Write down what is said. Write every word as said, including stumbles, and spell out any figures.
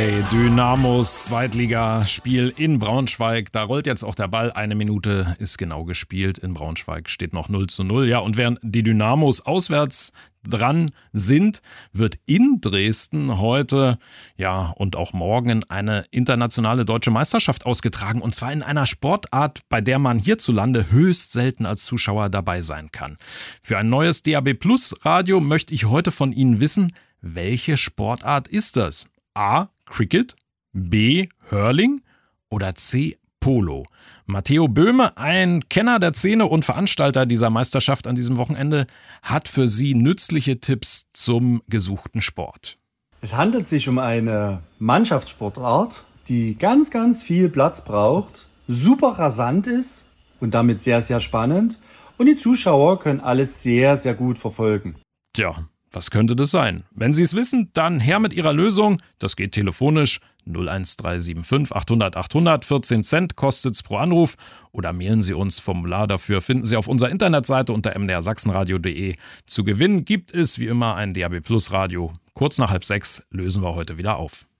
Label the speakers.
Speaker 1: Hey, Dynamos Zweitligaspiel in Braunschweig. Da rollt jetzt auch der Ball. Eine Minute ist genau gespielt. In Braunschweig steht noch null zu null. Ja, und während die Dynamos auswärts dran sind, wird in Dresden heute, ja, und auch morgen eine internationale deutsche Meisterschaft ausgetragen. Und zwar in einer Sportart, bei der man hierzulande höchst selten als Zuschauer dabei sein kann. Für ein neues D A B Plus Radio möchte ich heute von Ihnen wissen, welche Sportart ist das? A. Cricket, B. Hurling oder C. Polo. Matteo Böhme, ein Kenner der Szene und Veranstalter dieser Meisterschaft an diesem Wochenende, hat für Sie nützliche Tipps zum gesuchten Sport.
Speaker 2: Es handelt sich um eine Mannschaftssportart, die ganz, ganz viel Platz braucht, super rasant ist und damit sehr, sehr spannend. Und die Zuschauer können alles sehr, sehr gut verfolgen.
Speaker 1: Tja, was könnte das sein? Wenn Sie es wissen, dann her mit Ihrer Lösung. Das geht telefonisch. null eins drei sieben fünf achthundert achthundert, vierzehn Cent kostet's pro Anruf. Oder mailen Sie uns. Formular dafür finden Sie auf unserer Internetseite unter m d r sachsenradio punkt d e. Zu gewinnen gibt es wie immer ein D A B Plus Radio. Kurz nach halb sechs lösen wir heute wieder auf.